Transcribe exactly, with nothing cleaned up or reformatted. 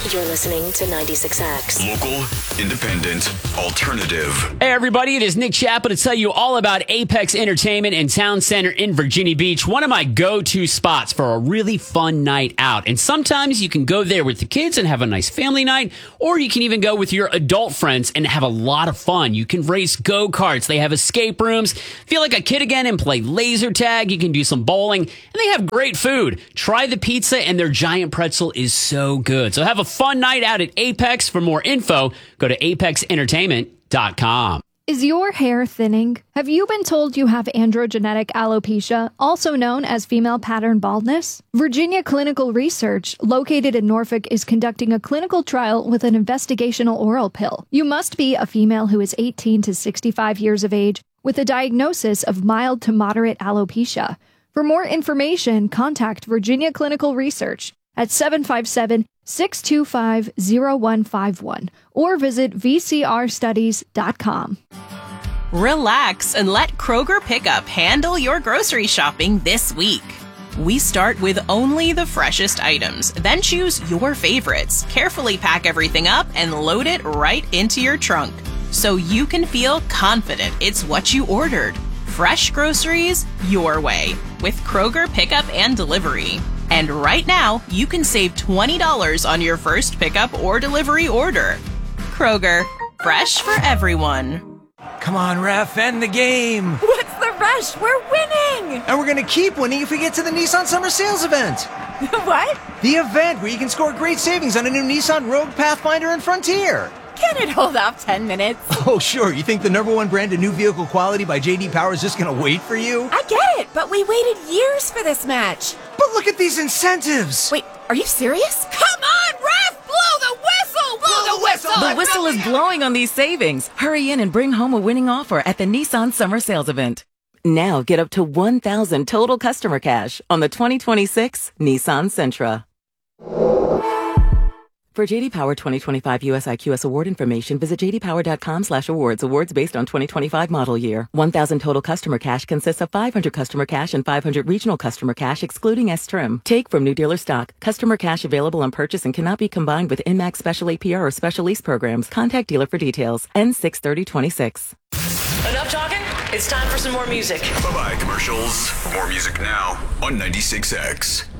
You're listening to ninety-six X. Local, independent, alternative. Hey, everybody, it is Nick Chappell to tell you all about Apex Entertainment and Town Center in Virginia Beach, one of my go-to spots for a really fun night out. And sometimes you can go there with the kids and have a nice family night, or you can even go with your adult friends and have a lot of fun. You can race go-karts. They have escape rooms. Feel like a kid again and play laser tag. You can do some bowling, and they have great food. Try the pizza, and their giant pretzel is so good. So have a fun night out at Apex. For more info, go to apex entertainment dot com. Is your hair thinning? Have you been told you have androgenetic alopecia, also known as female pattern baldness? Virginia Clinical Research, located in Norfolk, is conducting a clinical trial with an investigational oral pill. You must be a female who is eighteen to sixty-five years of age with a diagnosis of mild to moderate alopecia. For more information, contact Virginia Clinical Research at seven five seven, six two five, zero one five one or visit v c r studies dot com. Relax and let Kroger Pickup handle your grocery shopping this week. We start with only the freshest items, then choose your favorites, carefully pack everything up, and load it right into your trunk so you can feel confident it's what you ordered. Fresh groceries your way with Kroger Pickup and Delivery. And right now, you can save twenty dollars on your first pickup or delivery order. Kroger, fresh for everyone. Come on, ref, end the game. What's the rush? We're winning. And we're going to keep winning if we get to the Nissan Summer Sales event. What? The event where you can score great savings on a new Nissan Rogue, Pathfinder, and Frontier. Can it hold off ten minutes? Oh, sure. You think the number one brand of new vehicle quality by J D Power is just going to wait for you? I get it, but we waited years for this match. But look at these incentives. Wait, are you serious? Come on, ref! Blow the whistle! Blow, Blow the whistle! The whistle is blowing on these savings. Hurry in and bring home a winning offer at the Nissan Summer Sales event. Now get up to one thousand total customer cash on the twenty twenty-six Nissan Sentra. For J D Power twenty twenty-five U S I Q S award information, visit j d power dot com slash awards. Awards based on twenty twenty-five model year. one thousand total customer cash consists of five hundred customer cash and five hundred regional customer cash, excluding S-Trim. Take from new dealer stock. Customer cash available on purchase and cannot be combined with InMax special A P R or special lease programs. Contact dealer for details. N six thirty twenty-six. Enough talking? It's time for some more music. Bye-bye, commercials. More music now on ninety-six X.